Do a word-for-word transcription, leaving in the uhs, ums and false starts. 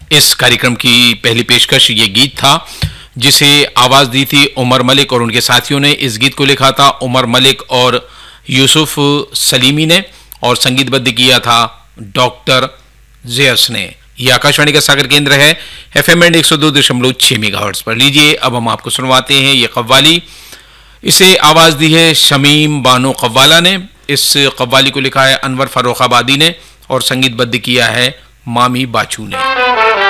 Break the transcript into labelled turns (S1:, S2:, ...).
S1: इस कार्यक्रम की पहली पेशकश ये गीत था जिसे आवाज़ दी थी उमर मलिक और उनके साथियों ने। इस गीत को लिखा था उमर मलिक और यूसुफ सलीमी ने और संगीतबद्ध किया था डॉक्टर ज़ेयस ने। यह आकाशवाणी का सागर केंद्र है एफ एम एंड एक सौ दो दशमलव छः मेगाहर्ट्ज़ पर। लीजिए अब हम आपको सुनवाते हैं ये कव्वाली। इसे आवाज़ दी है शमीम बानो कव्वाला ने। इस कव्वाली को लिखा है अनवर फर्रुखाबादी ने और संगीतबद्ध किया है मामी बाचू ने।